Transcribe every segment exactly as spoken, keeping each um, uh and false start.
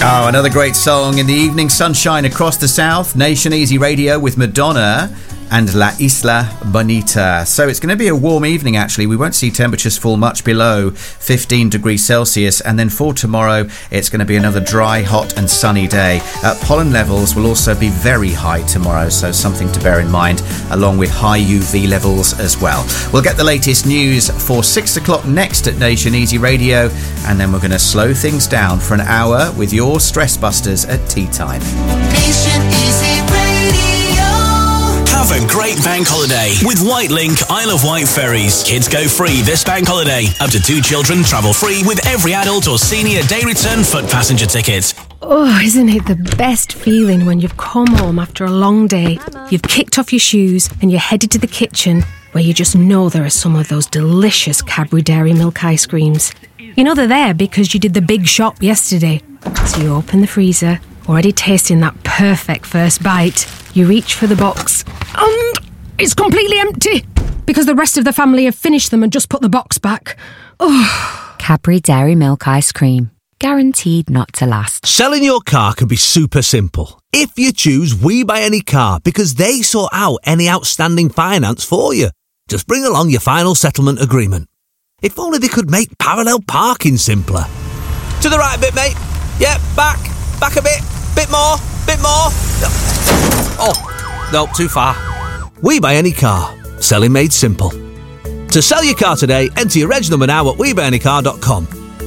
Oh, another great song in the evening sunshine across the south. Nation Easy Radio with Madonna and La Isla Bonita. So it's going to be a warm evening, actually. We won't see temperatures fall much below fifteen degrees Celsius. And then for tomorrow, it's going to be another dry, hot and sunny day. Uh, pollen levels will also be very high tomorrow, so something to bear in mind, along with high U V levels as well. We'll get the latest news for six o'clock next at Nation Easy Radio, and then we're going to slow things down for an hour with your Stress Busters at tea time. Nation Easy Radio. Have a great bank holiday with Whitelink Isle of Wight ferries. Kids go free this bank holiday. Up to two children travel free with every adult or senior day return foot passenger ticket. Oh, isn't it the best feeling when you've come home after a long day, you've kicked off your shoes and you're headed to the kitchen where you just know there are some of those delicious Cadbury Dairy Milk ice creams. You know they're there because you did the big shop yesterday. So you open the freezer, already tasting that perfect first bite. You reach for the box and it's completely empty because the rest of the family have finished them and just put the box back. Oh. Cadbury Dairy Milk ice cream. Guaranteed not to last. Selling your car can be super simple if you choose We Buy Any Car, because they sort out any outstanding finance for you. Just bring along your final settlement agreement. If only they could make parallel parking simpler. To the right a bit, mate. Yeah, back. Back a bit. Bit more. Bit more. Oh, no, too far. We Buy Any Car. Selling made simple. To sell your car today, enter your reg number now at we buy any car dot com.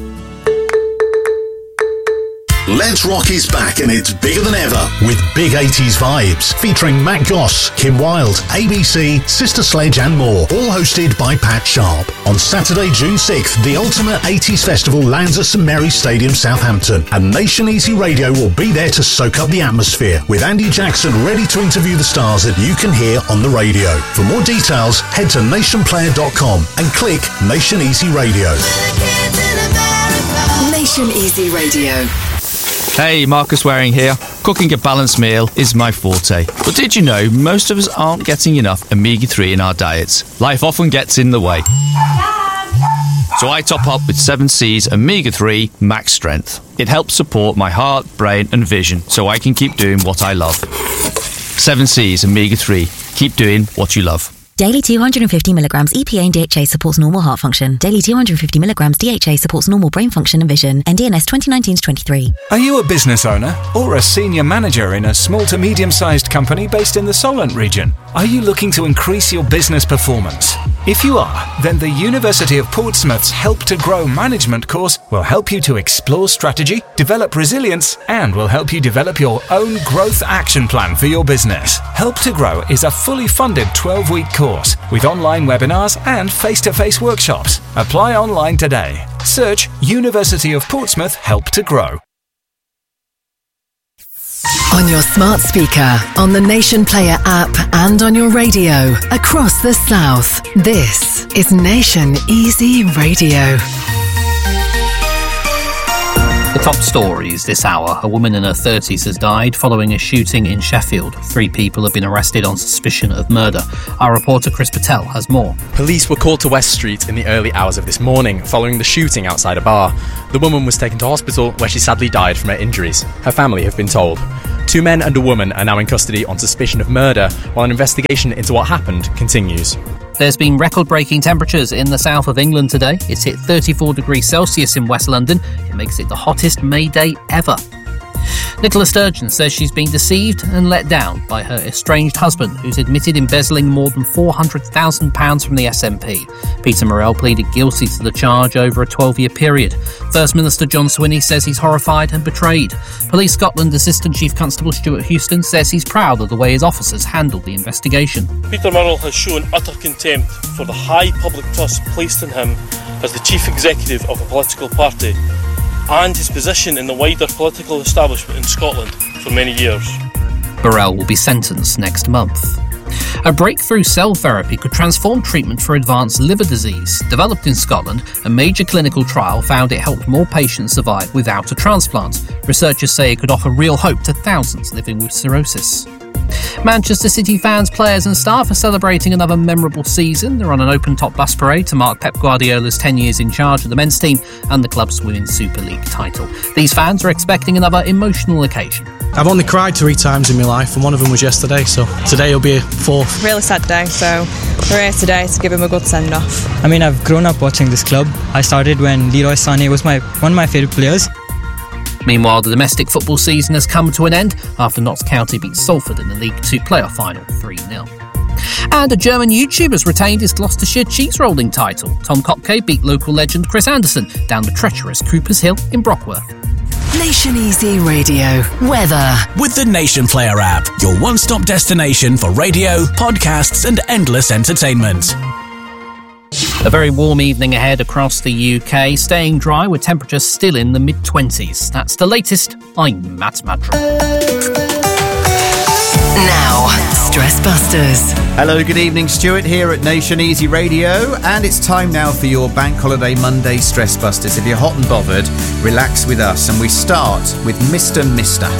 Let's Rock is back and it's bigger than ever with big eighties vibes featuring Matt Goss, Kim Wilde, A B C, Sister Sledge and more, all hosted by Pat Sharp. On Saturday, June sixth, the Ultimate eighties Festival lands at St Mary's Stadium, Southampton, and Nation Easy Radio will be there to soak up the atmosphere with Andy Jackson ready to interview the stars that you can hear on the radio. For more details, head to nation player dot com and click Nation Easy Radio. Nation Easy Radio. Hey, Marcus Waring here. Cooking a balanced meal is my forte. But did you know most of us aren't getting enough omega three in our diets? Life often gets in the way. So I top up with seven Seas Omega three Max Strength. It helps support my heart, brain and vision so I can keep doing what I love. seven Seas Omega three. Keep doing what you love. Daily two hundred fifty milligrams E P A and D H A supports normal heart function. Daily two hundred fifty milligrams D H A supports normal brain function and vision. N D N S twenty nineteen to twenty-three. Are you a business owner or a senior manager in a small to medium-sized company based in the Solent region? Are you looking to increase your business performance? If you are, then the University of Portsmouth's Help to Grow management course will help you to explore strategy, develop resilience, and will help you develop your own growth action plan for your business. Help to Grow is a fully funded twelve-week course with online webinars and face-to-face workshops. Apply online today. Search University of Portsmouth Help to Grow. On your smart speaker, on the Nation Player app and on your radio across the south, this is Nation Easy Radio. The top stories this hour. A woman in her thirties has died following a shooting in Sheffield. Three people have been arrested on suspicion of murder. Our reporter Chris Patel has more. Police were called to West Street in the early hours of this morning following the shooting outside a bar. The woman was taken to hospital where she sadly died from her injuries. Her family have been told. Two men and a woman are now in custody on suspicion of murder while an investigation into what happened continues. There's been record-breaking temperatures in the south of England today. It's hit thirty-four degrees Celsius in West London. It makes it the hottest May day ever. Nicola Sturgeon says she's been deceived and let down by her estranged husband, who's admitted embezzling more than four hundred thousand pounds from the S N P. Peter Morrell pleaded guilty to the charge over a twelve-year period. First Minister John Swinney says he's horrified and betrayed. Police Scotland Assistant Chief Constable Stuart Houston says he's proud of the way his officers handled the investigation. Peter Morrell has shown utter contempt for the high public trust placed in him as the chief executive of a political party and his position in the wider political establishment in Scotland for many years. Burrell will be sentenced next month. A breakthrough cell therapy could transform treatment for advanced liver disease. Developed in Scotland, a major clinical trial found it helped more patients survive without a transplant. Researchers say it could offer real hope to thousands living with cirrhosis. Manchester City fans, players and staff are celebrating another memorable season. They're on an open-top bus parade to mark Pep Guardiola's ten years in charge of the men's team and the club's Women's Super League title. These fans are expecting another emotional occasion. I've only cried three times in my life, and one of them was yesterday, so today will be a fourth. Really sad day, so we're here today to give him a good send-off. I mean, I've grown up watching this club. I started when Leroy Sané was my one of my favourite players. Meanwhile, the domestic football season has come to an end after Notts County beat Salford in the League Two playoff final three nil. And a German YouTuber's retained his Gloucestershire cheese rolling title. Tom Kopke beat local legend Chris Anderson down the treacherous Cooper's Hill in Brockworth. Nation Easy Radio weather with the Nation Player app, your one-stop destination for radio, podcasts and endless entertainment. A very warm evening ahead across the U K, staying dry with temperatures still in the mid-twenties. That's the latest. I'm Matt Madron. Now, Stress Busters. Hello, good evening. Stuart here at Nation Easy Radio, and it's time now for your Bank Holiday Monday Stress Busters. If you're hot and bothered, relax with us, and we start with Mister Mister.